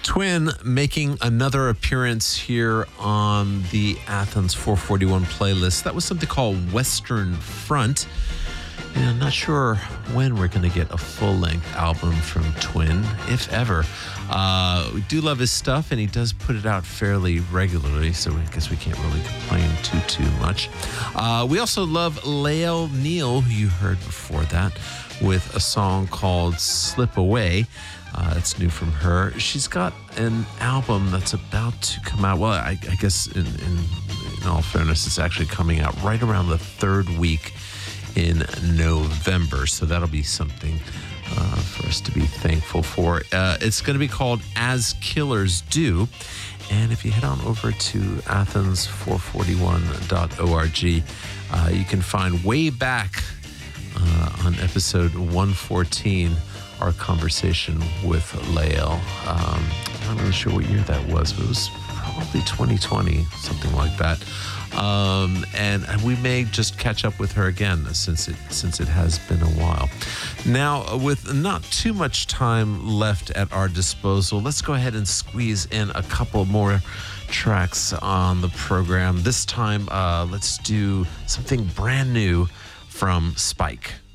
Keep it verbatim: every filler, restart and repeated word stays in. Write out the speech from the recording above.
Twin making another appearance here on the Athens four forty-one playlist. That was something called Western Front. And I'm not sure when we're going to get a full-length album from Twin, if ever. Uh, we do love his stuff, and he does put it out fairly regularly, so I guess we can't really complain too, too much. Uh, we also love Lael Neal, who you heard before that, with a song called Slip Away. Uh, it's new from her. She's got an album that's about to come out. Well, I, I guess in, in, in all fairness, it's actually coming out right around the third week in November. So that'll be something uh, for us to be thankful for. Uh, it's going to be called As Killers Do. And if you head on over to athens four forty-one dot org, uh, you can find way back uh, on episode one fourteen our conversation with Lael. Um, I'm not really sure what year that was, but it was probably twenty twenty, something like that. Um, and, and we may just catch up with her again since it since it has been a while. Now, with not too much time left at our disposal, let's go ahead and squeeze in a couple more tracks on the program. This time, uh, let's do something brand new from Spike.